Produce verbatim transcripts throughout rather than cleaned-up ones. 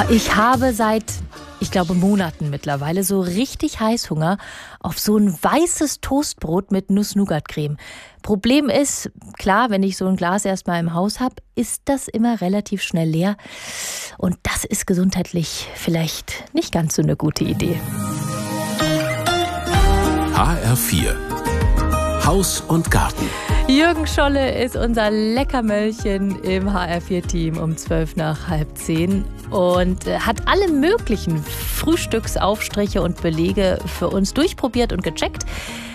Ich habe seit, ich glaube, Monaten mittlerweile so richtig Heißhunger auf so ein weißes Toastbrot mit Nuss-Nougat-Creme. Problem ist, klar, wenn ich so ein Glas erstmal im Haus habe, ist das immer relativ schnell leer. Und das ist gesundheitlich vielleicht nicht ganz so eine gute Idee. H R vier Haus und Garten. Jürgen Scholle ist unser Leckermäulchen im H R vier Team um zwölf nach halb zehn und hat alle möglichen Frühstücksaufstriche und Belege für uns durchprobiert und gecheckt.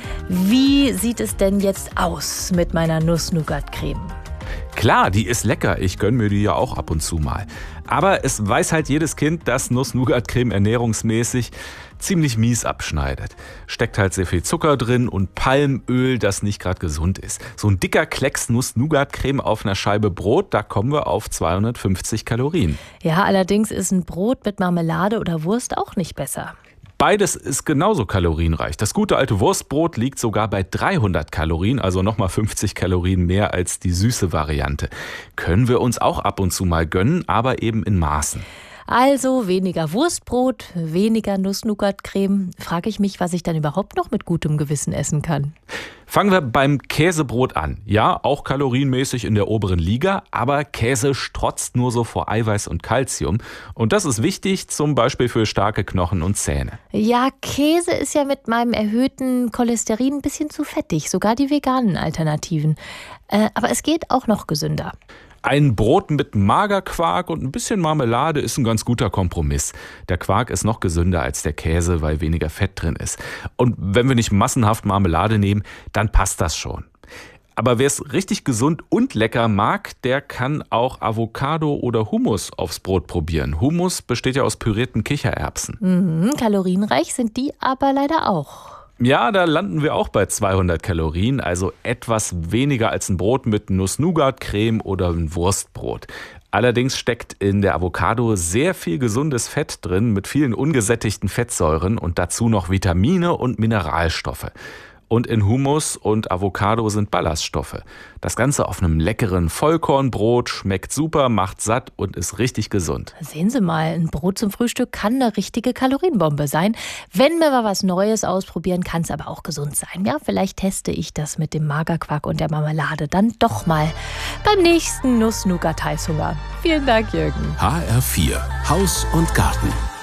Wie sieht es denn jetzt aus mit meiner Nuss-Nougat-Creme? Klar, die ist lecker. Ich gönne mir die ja auch ab und zu mal. Aber es weiß halt jedes Kind, dass Nuss-Nougat-Creme ernährungsmäßig ziemlich mies abschneidet. Steckt halt sehr viel Zucker drin und Palmöl, das nicht gerade gesund ist. So ein dicker Klecks Nuss-Nougat-Creme auf einer Scheibe Brot, da kommen wir auf zweihundertfünfzig Kalorien. Ja, allerdings ist ein Brot mit Marmelade oder Wurst auch nicht besser. Beides ist genauso kalorienreich. Das gute alte Wurstbrot liegt sogar bei dreihundert Kalorien, also nochmal fünfzig Kalorien mehr als die süße Variante. Können wir uns auch ab und zu mal gönnen, aber eben in Maßen. Also weniger Wurstbrot, weniger Nuss-Nougat-Creme. Frage ich mich, was ich dann überhaupt noch mit gutem Gewissen essen kann. Fangen wir beim Käsebrot an. Ja, auch kalorienmäßig in der oberen Liga, aber Käse strotzt nur so vor Eiweiß und Kalzium. Und das ist wichtig, zum Beispiel für starke Knochen und Zähne. Ja, Käse ist ja mit meinem erhöhten Cholesterin ein bisschen zu fettig, sogar die veganen Alternativen. Äh, aber es geht auch noch gesünder. Ein Brot mit Magerquark und ein bisschen Marmelade ist ein ganz guter Kompromiss. Der Quark ist noch gesünder als der Käse, weil weniger Fett drin ist. Und wenn wir nicht massenhaft Marmelade nehmen, dann passt das schon. Aber wer es richtig gesund und lecker mag, der kann auch Avocado oder Hummus aufs Brot probieren. Hummus besteht ja aus pürierten Kichererbsen. Mhm, kalorienreich sind die aber leider auch. Ja, da landen wir auch bei zweihundert Kalorien, also etwas weniger als ein Brot mit Nuss-Nougat-Creme oder ein Wurstbrot. Allerdings steckt in der Avocado sehr viel gesundes Fett drin mit vielen ungesättigten Fettsäuren und dazu noch Vitamine und Mineralstoffe. Und in Hummus und Avocado sind Ballaststoffe. Das Ganze auf einem leckeren Vollkornbrot schmeckt super, macht satt und ist richtig gesund. Sehen Sie mal, ein Brot zum Frühstück kann eine richtige Kalorienbombe sein. Wenn wir mal was Neues ausprobieren, kann es aber auch gesund sein. Ja, vielleicht teste ich das mit dem Magerquark und der Marmelade dann doch mal beim nächsten Nuss-Nougat-Heißhunger. Vielen Dank, Jürgen. H R vier Haus und Garten.